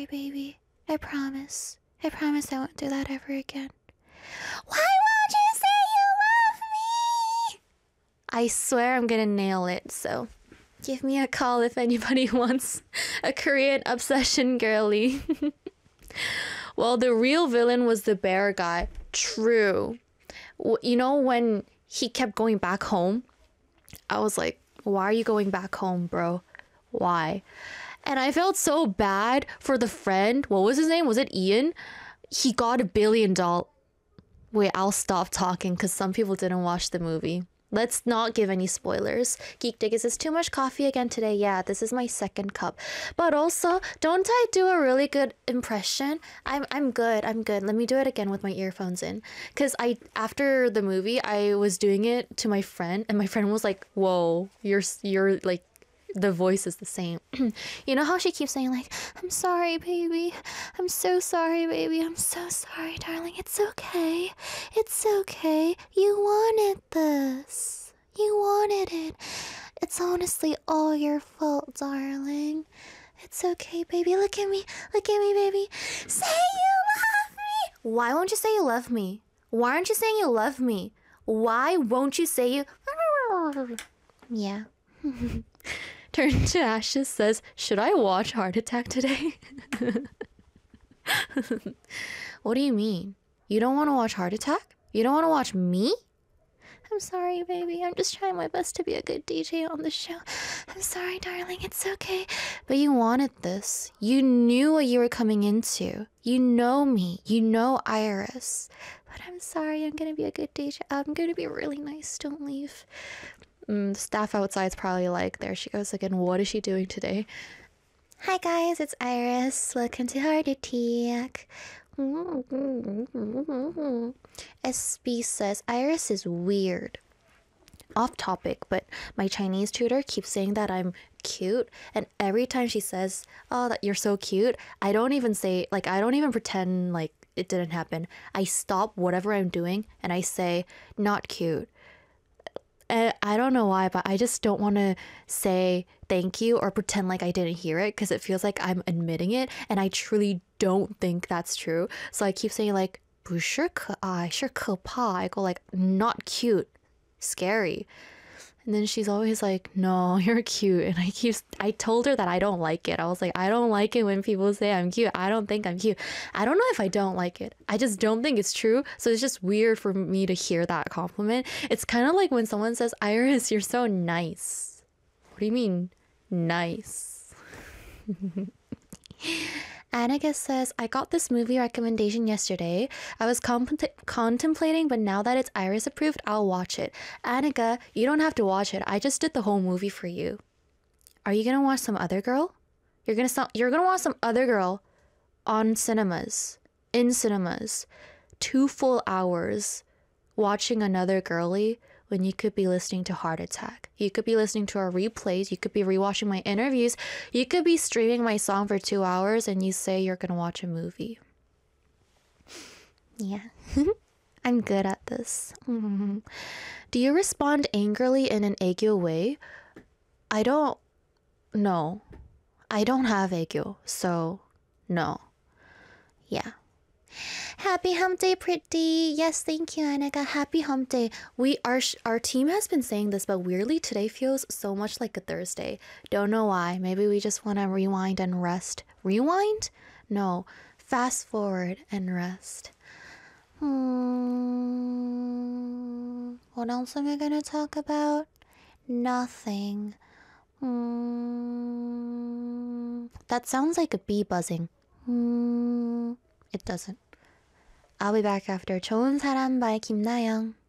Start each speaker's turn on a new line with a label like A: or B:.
A: sorry, baby. I promise. I promise I won't do that ever again. Why won't you say you love me? I swear I'm gonna nail it, so give me a call if anybody wants a Korean obsession girly. Well, the real villain was the bear guy. True. You know, when he kept going back home, I was like, why are you going back home, bro? Why? And I felt so bad for the friend. What was his name? Was it Ian? He got $1 billion. Wait, I'll stop talking because some people didn't watch the movie. Let's not give any spoilers. Geek Diggers is too much coffee again today. Yeah, this is my second cup. But also, don't I do a really good impression? I'm good. Let me do it again with my earphones in. Cause after the movie, I was doing it to my friend, and my friend was like, "Whoa, you're like." The voice is the same. You know how she keeps saying like, I'm sorry, baby. I'm so sorry, baby. I'm so sorry, darling. It's okay. It's okay. You wanted this. You wanted it. It's honestly all your fault, darling. It's okay, baby. Look at me. Look at me, baby. Say you love me. Why won't you say you love me? Why aren't you saying you love me? Why won't you say you... Yeah. Turn to Ashes says, should I watch Heart Attack today? What do you mean? You don't want to watch Heart Attack? You don't want to watch me? I'm sorry, baby. I'm just trying my best to be a good DJ on the show. I'm sorry, darling. It's okay. But you wanted this. You knew what you were coming into. You know me. You know Iris. But I'm sorry. I'm going to be a good DJ. I'm going to be really nice. Don't leave. The staff outside's probably like, there she goes again. What is she doing today? Hi guys, it's Iris. Welcome to Heart Attack. SB says Iris is weird. Off topic, but my Chinese tutor keeps saying that I'm cute, and every time she says, "Oh, that you're so cute," I don't even say, like, I don't even pretend like it didn't happen. I stop whatever I'm doing and I say, "Not cute." I don't know why, but I just don't want to say thank you or pretend like I didn't hear it because it feels like I'm admitting it, and I truly don't think that's true. So I keep saying like 不是可爱是可怕. I go like, not cute, scary. And then she's always like, no, you're cute. And I told her that I don't like it. I was like, I don't like it when people say I'm cute. I don't think I'm cute. I don't know if I don't like it. I just don't think it's true. So it's just weird for me to hear that compliment. It's kind of like when someone says, Iris, you're so nice. What do you mean, nice? Annika says, I got this movie recommendation yesterday. I was contemplating, but now that it's Iris approved, I'll watch it. Annika, you don't have to watch it. I just did the whole movie for you. Are you gonna watch some other girl? You're gonna watch some other girl on cinemas, in cinemas, 2 full hours watching another girly when you could be listening to Heart Attack. You could be listening to our replays. You could be rewatching my interviews. You could be streaming my song for 2 hours and you say you're gonna watch a movie. Yeah. I'm good at this. Do you respond angrily in an aegyo way? I don't know. I don't have aegyo, so no. Yeah. Happy hump day, pretty. Yes, thank you, Annika. Happy hump day. Our team has been saying this, but weirdly today feels so much like a Thursday. Don't know why. Maybe we just want to rewind and rest. Rewind? No. Fast forward and rest. What else am I gonna talk about? Nothing. That sounds like a bee buzzing. It doesn't. I'll be back after 좋은 사람 by 김나영.